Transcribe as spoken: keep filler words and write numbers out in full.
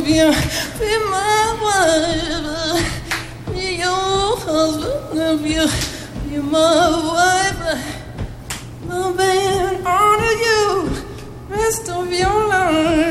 if you be my wife, be your husband if you be my wife. My baby, honor you rest of your life.